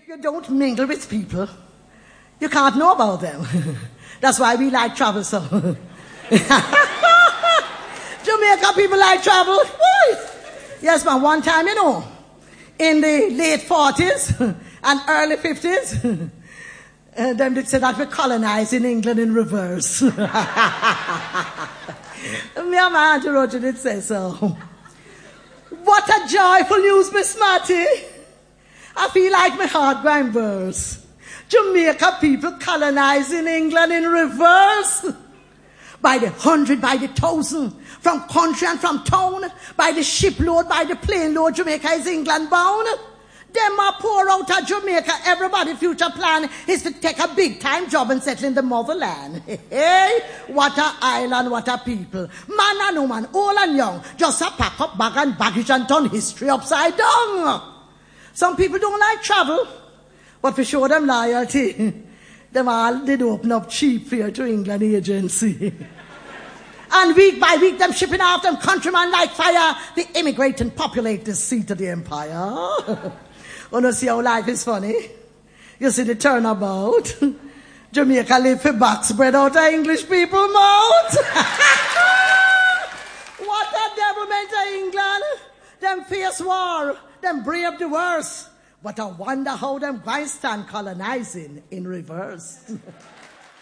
you don't mingle with people, you can't know about them. That's why we like travel so. Jamaica people like travel. Woo! Yes, man, one time, in the late 40s and early 50s, them did say that we're colonizing England in reverse. Me and my Auntie Roger did say so. What a joyful news, Miss Matty. I feel like my heart going burst. Jamaica people colonizing England in reverse. By the 100, by the 1,000, from country and from town, by the shipload, by the plane load, Jamaica is England bound. Them are pour out of Jamaica. Everybody's future plan is to take a big time job and settle in the motherland. Hey, what a island, what a people. Man and woman, old and young, just a pack up bag and baggage and turn history upside down. Some people don't like travel, but for sure them loyalty, them all did open up cheap fare to England agency. And week by week, them shipping off them countrymen like fire. They immigrate and populate the seat of the empire. You see how life is funny? You see the turnabout? Jamaica live for back spread out of English people mouth. What a devilment of England. Them face war. Them brave the worst. But I wonder how them guys stand colonizing in reverse.